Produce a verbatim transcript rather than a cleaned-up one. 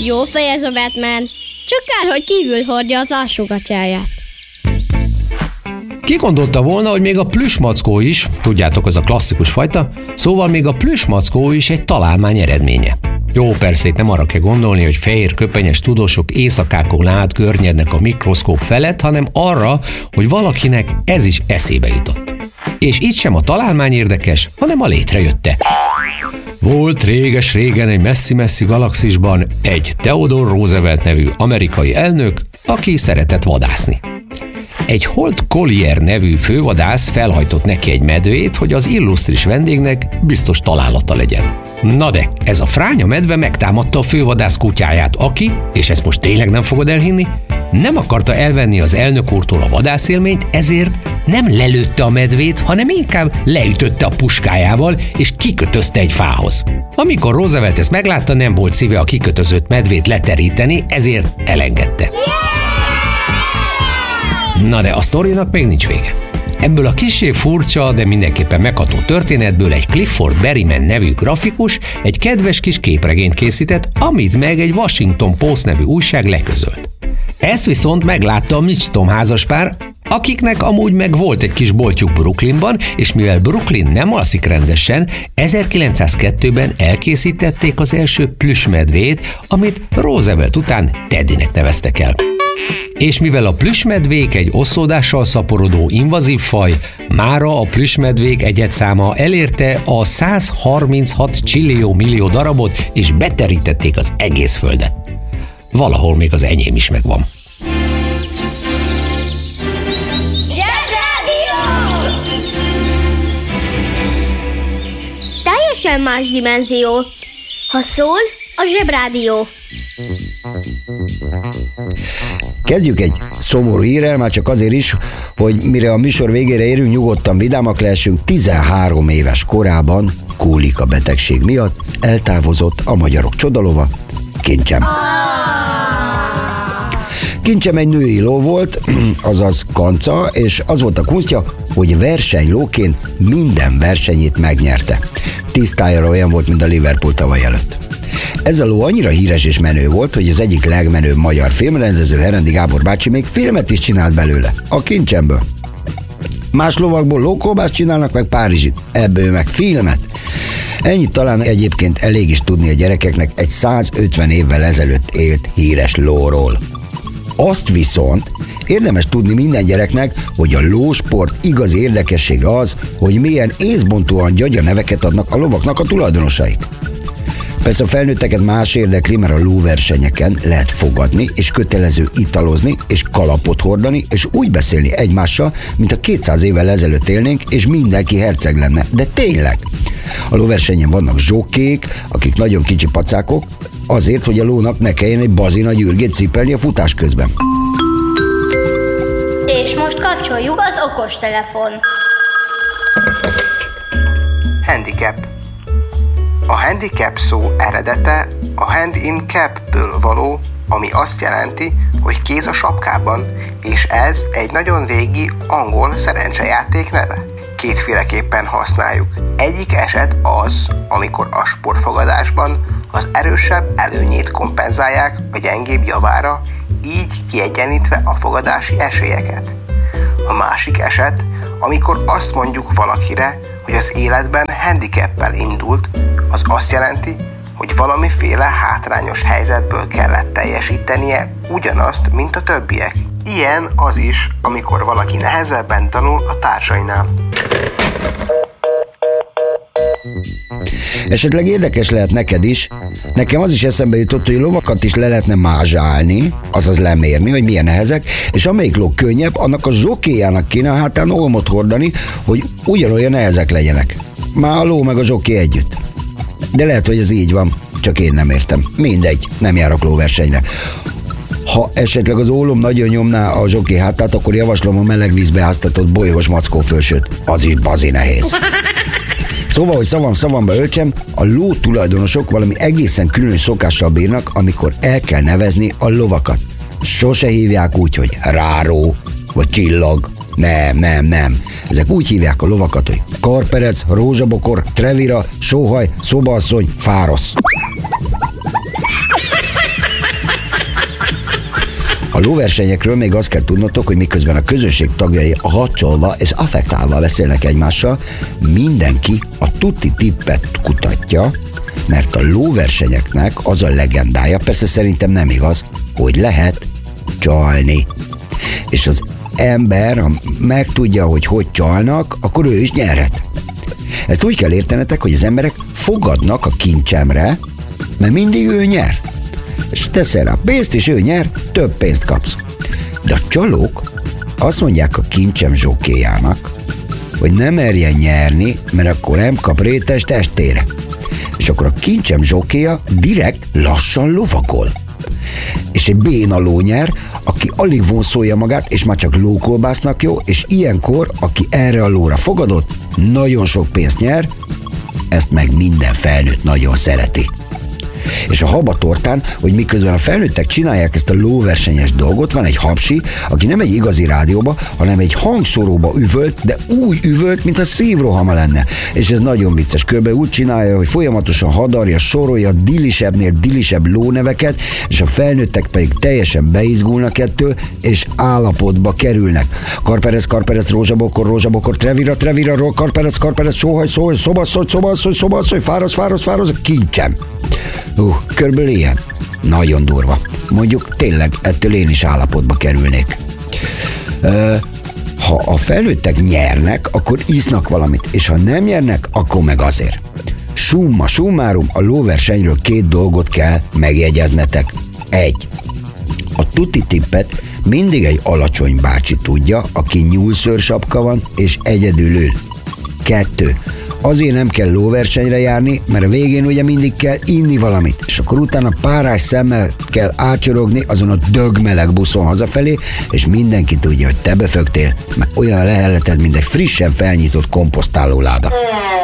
Jó fej ez a Batman, csak kár, hogy kívül hordja az alsógatyáját. Ki gondolta volna, hogy még a plüssmackó is, tudjátok, az a klasszikus fajta, szóval még a plüssmackó is egy találmány eredménye. Jó, persze itt nem arra kell gondolni, hogy fehér köpenyes tudósok éjszakákon át környednek a mikroszkóp felett, hanem arra, hogy valakinek ez is eszébe jutott. És itt sem a találmány érdekes, hanem a létrejötte. Volt réges-régen egy messzi-messzi galaxisban egy Theodore Roosevelt nevű amerikai elnök, aki szeretett vadászni. Egy Holt Collier nevű fővadász felhajtott neki egy medvét, hogy az illusztris vendégnek biztos találata legyen. Na de, ez a fránya medve megtámadta a fővadász kutyáját, aki, és ezt most tényleg nem fogod elhinni, nem akarta elvenni az elnök úrtól a vadászélményt, ezért nem lelőtte a medvét, hanem inkább leütötte a puskájával, és kikötözte egy fához. Amikor Roosevelt ezt meglátta, nem volt szíve a kikötözött medvét leteríteni, ezért elengedte. Na de a sztorinak még nincs vége. Ebből a kissé furcsa, de mindenképpen megható történetből egy Clifford Berryman nevű grafikus egy kedves kis képregényt készített, amit meg egy Washington Post nevű újság leközölt. Ezt viszont meglátta a Mitchum házaspár, akiknek amúgy meg volt egy kis boltjuk Brooklynban, és mivel Brooklyn nem alszik rendesen, ezerkilencszázkettőben elkészítették az első plüssmedvét, amit Roosevelt után Teddynek neveztek el. És mivel a plüssmedvék egy oszlódással szaporodó invazív faj, mára a plüssmedvék egyedszáma elérte a száz harminchat csillió millió darabot, és beterítették az egész földet. Valahol még az enyém is megvan. Zsebrádió! Teljesen más dimenzió. Ha szól, a Zsebrádió. Kezdjük egy szomorú hírrel, már csak azért is, hogy mire a műsor végére érünk, nyugodtan vidámak lehessünk. tizenhárom éves korában kólika betegség miatt eltávozott a magyarok csodalova, Kincsem. Kincsem egy női ló volt, azaz kanca, és az volt a kunstja, hogy versenylóként minden versenyét megnyerte. Tisztájára olyan volt, mint a Liverpool tavaly előtt. Ez a ló annyira híres és menő volt, hogy az egyik legmenőbb magyar filmrendező, Herendi Gábor bácsi még filmet is csinált belőle, a Kincsemből. Más lovakból lókolbászt csinálnak, meg párizsit, ebből meg filmet. Ennyit talán egyébként elég is tudni a gyerekeknek egy százötven évvel ezelőtt élt híres lóról. Azt viszont érdemes tudni minden gyereknek, hogy a lósport igazi érdekessége az, hogy milyen észbontóan gyagya neveket adnak a lovaknak a tulajdonosaik. Persze a felnőtteket más érdekli, mert a lóversenyeken lehet fogadni, és kötelező italozni, és kalapot hordani, és úgy beszélni egymással, mint a kétszáz évvel ezelőtt élnénk, és mindenki herceg lenne. De tényleg! A lóversenyen vannak zsokkék, akik nagyon kicsi pacákok, azért, hogy a lónak ne kelljen egy bazina gyürgét cipelni a futás közben. És most kapcsoljuk az okostelefon. Handicap. A handicap szó eredete a hand in cap-ből való, ami azt jelenti, hogy kéz a sapkában, és ez egy nagyon régi angol szerencsejáték neve. Kétféleképpen használjuk. Egyik eset az, amikor a sportfogadásban az erősebb előnyét kompenzálják a gyengébb javára, így kiegyenlítve a fogadási esélyeket. A másik eset, amikor azt mondjuk valakire, hogy az életben handicappel indult, az azt jelenti, hogy valamiféle hátrányos helyzetből kellett teljesítenie ugyanazt, mint a többiek. Ilyen az is, amikor valaki nehezebben tanul a társainál. Esetleg érdekes lehet neked is, nekem az is eszembe jutott, hogy lovakat is le lehetne mázsálni, azaz lemérni, hogy milyen nehezek, és amelyik ló könnyebb, annak a zsokéjának kéne a hátán olmot hordani, hogy ugyanolyan nehezek legyenek. Már a ló meg a zsoké együtt. De lehet, hogy ez így van, csak én nem értem. Mindegy, nem járok lóversenyre. Ha esetleg az ólom nagyon nyomná a zsoké hátát, akkor javaslom a meleg vízbe áztatott bolyogos mackó fölsőt. Az is bazi nehéz. Szóval, hogy szavam szavamba öltsem, a ló tulajdonosok valami egészen különös szokással bírnak, amikor el kell nevezni a lovakat. Sose hívják úgy, hogy ráró, vagy csillag. Nem, nem, nem. Ezek úgy hívják a lovakat, hogy karperec, rózsabokor, trevira, sóhaj, szobaasszony, fárosz. A lóversenyekről még azt kell tudnotok, hogy miközben a közösség tagjai hacsolva és affektálva beszélnek egymással, mindenki a tuti tippet kutatja, mert a lóversenyeknek az a legendája, persze szerintem nem igaz, hogy lehet csalni. És az ember, ha megtudja, hogy hogy csalnak, akkor ő is nyerhet. Ezt úgy kell értenetek, hogy az emberek fogadnak a kincsemre, mert mindig ő nyer. És teszel rá pénzt, és ő nyer, több pénzt kapsz. De a csalók azt mondják a kincsem zsókéjának, hogy nem merjen nyerni, mert akkor nem kap rétes testére. És akkor a kincsem zsókéja direkt lassan lovagol. És egy béna ló nyer, aki alig vonszolja magát, és már csak lókolbásznak jó, és ilyenkor, aki erre a lóra fogadott, nagyon sok pénzt nyer, ezt meg minden felnőtt nagyon szereti. És a habatortán, hogy miközben a felnőttek csinálják ezt a lóversenyes dolgot, van egy hapsi, aki nem egy igazi rádióba, hanem egy hangszoróba üvölt, de úgy üvölt, mint a szívrohama lenne. És ez nagyon vicces. Körülbelül úgy csinálja, hogy folyamatosan hadarja, sorolja dilisebbnél dilisebb lóneveket, és a felnőttek pedig teljesen beizgulnak ettől, és állapotba kerülnek. Karperec, karperec, rózsabokor, rózsabokor, trevira, trevira, karperec, karperec, sóhaj, szóhaj, szobasszony, szobasszony, szobasszony, fárasz, fárasz, fárasz, kincsem. Hú, körülbelül ilyen. Nagyon durva. Mondjuk tényleg ettől én is állapotba kerülnék. Ö, ha a felnőttek nyernek, akkor isznak valamit, és ha nem nyernek, akkor meg azért. Summa summarum, a lóversenyről két dolgot kell megjegyeznetek. Egy. A tuti tippet mindig egy alacsony bácsi tudja, aki nyúlszőrsapka van, és egyedül ül. Kettő. Azért nem kell lóversenyre járni, mert a végén ugye mindig kell inni valamit, és akkor utána párás szemmel kell átcsorogni azon a dögmeleg buszon hazafelé, és mindenki tudja, hogy te befögtél, mert olyan a leheleted, mint egy frissen felnyitott komposztálóláda.